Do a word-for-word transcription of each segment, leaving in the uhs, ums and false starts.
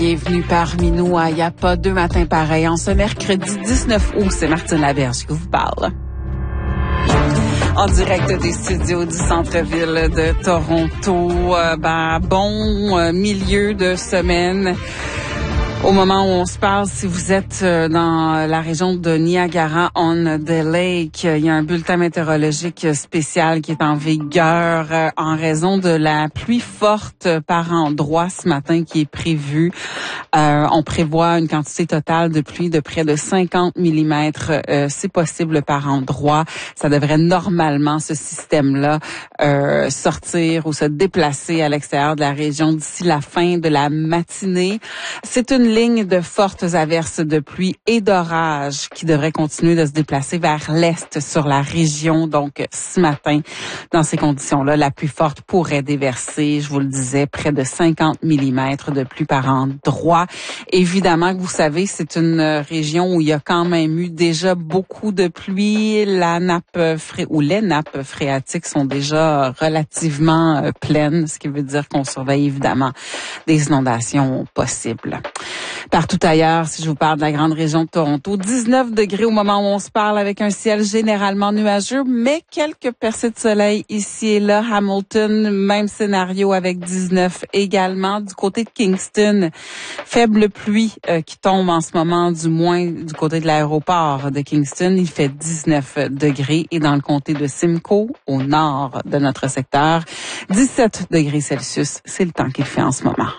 bienvenue parmi nous à Y a pas deux matins pareils. En ce mercredi dix-neuf août, c'est Martine Laberge qui vous parle. En direct des studios du centre-ville de Toronto. Euh, ben, bon euh, milieu de semaine. Au moment où on se parle, si vous êtes dans la région de Niagara-on-the-Lake, il y a un bulletin météorologique spécial qui est en vigueur en raison de la pluie forte par endroit ce matin qui est prévue. Euh, on prévoit une quantité totale de pluie de près de cinquante millimètres. Euh, c'est possible par endroit. Ça devrait normalement, ce système-là, euh, sortir ou se déplacer à l'extérieur de la région d'ici la fin de la matinée. C'est une ligne de fortes averses de pluie et d'orage qui devrait continuer de se déplacer vers l'est sur la région. Donc, ce matin, dans ces conditions-là, la pluie forte pourrait déverser, je vous le disais, près de cinquante millimètres de pluie par endroit. Évidemment que vous savez, c'est une région où il y a quand même eu déjà beaucoup de pluie. La nappe fré- ou les nappes phréatiques sont déjà relativement pleines, ce qui veut dire qu'on surveille évidemment des inondations possibles. Partout ailleurs, si je vous parle de la grande région de Toronto, dix-neuf degrés au moment où on se parle avec un ciel généralement nuageux, mais quelques percées de soleil ici et là. Hamilton, même scénario avec dix-neuf également. Du côté de Kingston, faible pluie euh, qui tombe en ce moment, du moins du côté de l'aéroport de Kingston. Il fait dix-neuf degrés et dans le comté de Simcoe, au nord de notre secteur, dix-sept degrés Celsius. C'est le temps qu'il fait en ce moment.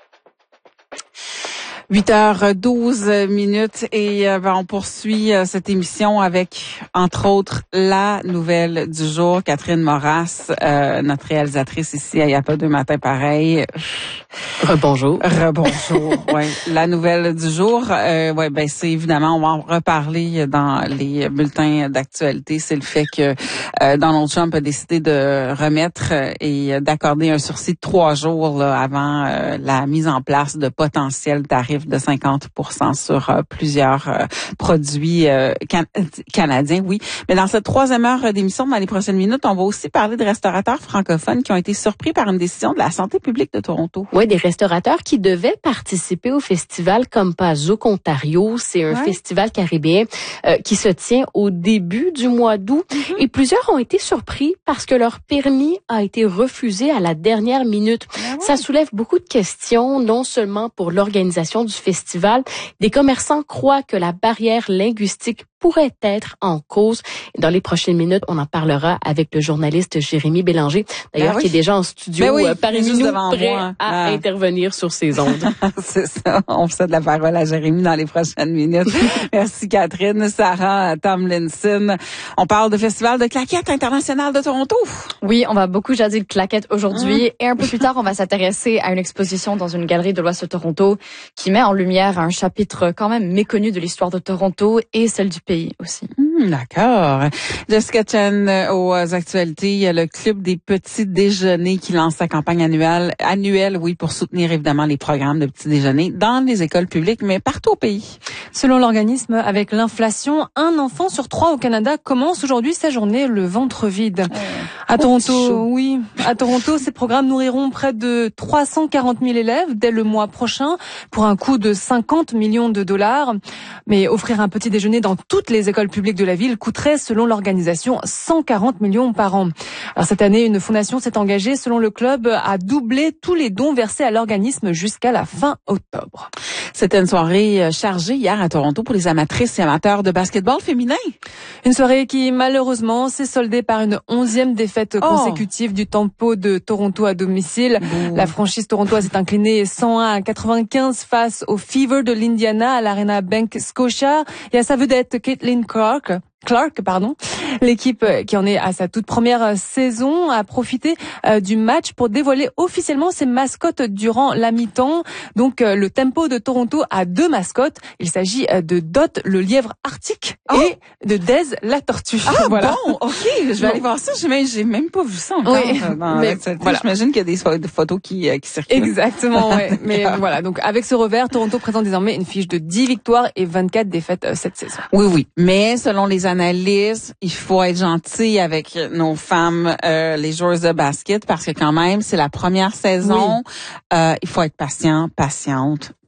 huit heures douze minutes et euh, ben, on poursuit euh, cette émission avec, entre autres, la nouvelle du jour. Catherine Moras, euh, notre réalisatrice ici à Y a pas deux matins pareils. Rebonjour. Rebonjour, oui. La nouvelle du jour, euh, ouais, ben c'est évidemment, on va en reparler dans les bulletins d'actualité. C'est le fait que euh, Donald Trump a décidé de remettre euh, et d'accorder un sursis de trois jours là, avant euh, la mise en place de potentiels tarifs de cinquante pour cent sur euh, plusieurs euh, produits euh, can- canadiens, oui. Mais dans cette troisième heure d'émission, dans les prochaines minutes, on va aussi parler de restaurateurs francophones qui ont été surpris par une décision de la santé publique de Toronto. Oui, des restaurateurs qui devaient participer au festival Compazook Ontario. C'est un ouais. festival caribéen euh, qui se tient au début du mois d'août. Mm-hmm. Et plusieurs ont été surpris parce que leur permis a été refusé à la dernière minute. Ah ouais. Ça soulève beaucoup de questions, non seulement pour l'organisation du festival. Des commerçants croient que la barrière linguistique pourrait être en cause. Dans les prochaines minutes, on en parlera avec le journaliste Jérémy Bélanger, d'ailleurs, ben oui. qui est déjà en studio ben oui, euh, parmi nous, prêt moi. à ah. intervenir sur ces ondes. C'est ça. On fait de la parole à Jérémy dans les prochaines minutes. Merci Catherine. Sarah Tomlinson. On parle de Festival de claquettes international de Toronto. Oui, on va beaucoup jaser de claquettes aujourd'hui. Hum. Et un peu plus tard, on va s'intéresser à une exposition dans une galerie de l'Ouest de Toronto qui met en lumière un chapitre quand même méconnu de l'histoire de Toronto et celle du pays aussi. Mmh, d'accord. Jessica Chen, aux actualités, il y a le Club des petits déjeuners qui lance sa campagne annuelle, annuelle, oui, pour soutenir évidemment les programmes de petits déjeuners dans les écoles publiques, mais partout au pays. Selon l'organisme, avec l'inflation, un enfant sur trois au Canada commence aujourd'hui sa journée le ventre vide. Oh. À Toronto, oh, oui, à Toronto, ces programmes nourriront près de trois cent quarante mille élèves dès le mois prochain pour un coût de cinquante millions de dollars. Mais offrir un petit déjeuner dans toutes les écoles publiques de la ville coûterait, selon l'organisation, cent quarante millions par an. Alors cette année, une fondation s'est engagée, selon le club, à doubler tous les dons versés à l'organisme jusqu'à la fin octobre. C'était une soirée chargée hier à Toronto pour les amatrices et amateurs de basketball féminin. Une soirée qui, malheureusement, s'est soldée par une onzième défaite oh. consécutive du Tempo de Toronto à domicile. Ouh. La franchise torontoise est inclinée cent un à quatre-vingt-quinze face au Fever de l'Indiana à l'Arena Bank Scotia et à sa vedette Caitlin Clark. Clark, pardon. L'équipe qui en est à sa toute première saison a profité euh, du match pour dévoiler officiellement ses mascottes durant la mi-temps. Donc euh, le Tempo de Toronto a deux mascottes. Il s'agit euh, de Dot, le lièvre arctique, oh. et de Dez, la tortue. Ah voilà. bon, ok, je vais bon. aller voir ça. J'ai même, j'ai même pas vu ça encore. Oui, dans mais voilà. J'imagine qu'il y a des, des photos qui, euh, qui circulent. Exactement, ouais. Mais voilà, donc avec ce revers, Toronto présente désormais une fiche de dix victoires et vingt-quatre défaites euh, cette saison. Oui, oui. Mais selon les analyses, il faut être gentil avec nos femmes, euh, les joueuses de basket, parce que quand même, c'est la première saison. Oui. Euh, il faut être patient, patiente.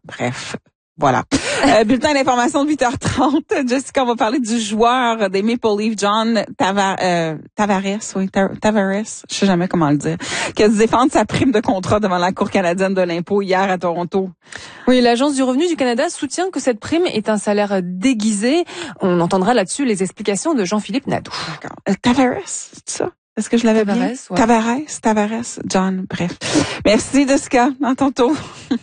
Bref. Voilà. Euh, bulletin d'information de huit heures trente. Jessica, on va parler du joueur des Maple Leafs, John Tava, euh, Tavares, oui, Tavares, je sais jamais comment le dire, qui a dû défendre sa prime de contrat devant la Cour canadienne de l'impôt hier à Toronto. Oui, l'Agence du revenu du Canada soutient que cette prime est un salaire déguisé. On entendra là-dessus les explications de Jean-Philippe Nadeau. D'accord. Euh, Tavares, c'est ça? Est-ce que je l'avais bien? Tavares, ouais. Tavares, Tavares, John, bref. Merci, Jessica. À tantôt.